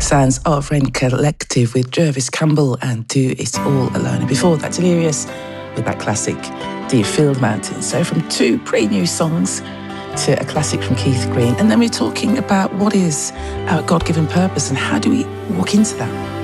sounds of Rain Collective with Jervis Campbell and Do It All Alone. And before that, Delirious with that classic Deer Field Mountains. So from two pretty new songs to a classic from Keith Green. And then we're talking about what is our God-given purpose and how do we walk into that?